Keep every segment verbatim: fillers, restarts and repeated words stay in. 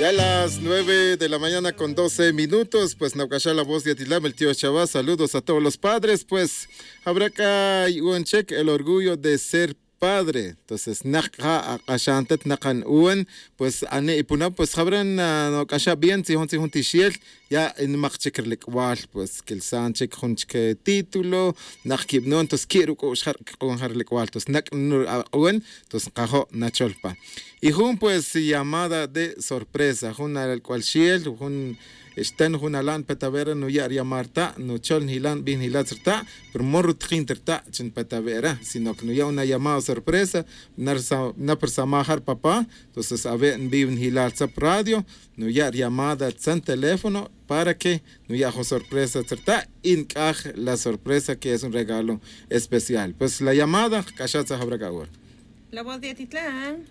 Ya a las nueve de la mañana con doce minutos, pues Naucashá, la voz de Atitlán, el tío Chavá, saludos a todos los padres, pues habrá acá un check el orgullo de ser padre. Entonces, nakha akashantet nakan uan, pues ane ipuna, pues habrán Naucashá bien, si hon si hon tishiel, ya en machcheker likwal, pues que el sanchek honchke título, nakibno, entonces quiero cochar con har likwal, entonces nak uan, entonces kajo nacholpa. Y jun pues llamada de sorpresa, jun al cual shiel, jun estén jun alan petavera no yar llamarta, no chol hilan bin hilatzerta, pero morro trinterta chen petavera, sino que no ya una llamada sorpresa, na persamajar papá, entonces a ver en viven hilatzap radio, no yar llamada san teléfono para que no ya sorpresa certa, incaj la sorpresa que es un regalo especial. Pues la llamada, cachatza habragawar. La voz de Atitlán.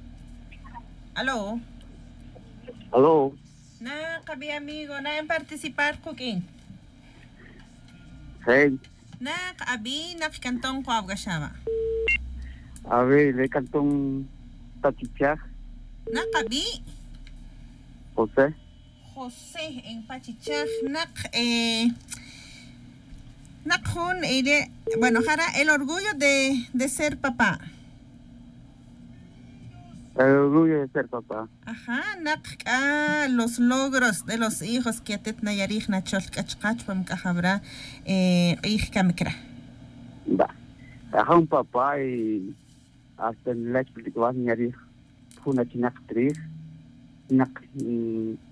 Aló. Aló. Na, kabi amigo, na en participar cooking. Hey. Na, kabi, na kantong ko abgashama. A ver, le cantón Pachichaj. Na, kabi. José. José en Pachichaj, nak, eh, nakhun, eh, bueno, jara, el orgullo de, de ser papá. El orgullo de ser papá. Ajá, nak, ah, los logros de los hijos que atet nayarij na cholkachkach pam kahabra, eh, hij kamikra. Va. Ajá, un papá y hasta en la explicación, ñari, una china actriz, nak,